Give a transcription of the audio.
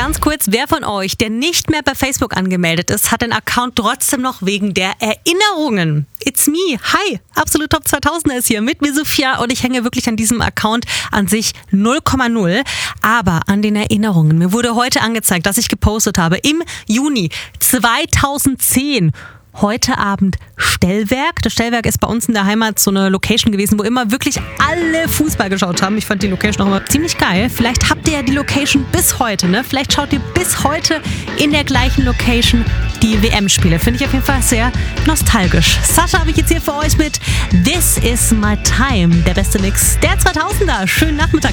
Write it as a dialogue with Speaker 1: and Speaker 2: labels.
Speaker 1: Ganz kurz, wer von euch, der nicht mehr bei Facebook angemeldet ist, hat den Account trotzdem noch wegen der Erinnerungen? It's me. Hi, Absolut Top 2000er ist hier mit mir, Sophia, und ich hänge wirklich an diesem Account an sich 0,0, aber an den Erinnerungen. Mir wurde heute angezeigt, dass ich gepostet habe im Juni 2010. Heute Abend Stellwerk. Das Stellwerk ist bei uns in der Heimat so eine Location gewesen, wo immer wirklich alle Fußball geschaut haben. Ich fand die Location auch immer ziemlich geil. Vielleicht habt ihr ja die Location bis heute, ne? Vielleicht schaut ihr bis heute in der gleichen Location die WM-Spiele. Finde ich auf jeden Fall sehr nostalgisch. Sascha habe ich jetzt hier für euch mit This Is My Time. Der beste Mix der 2000er. Schönen Nachmittag.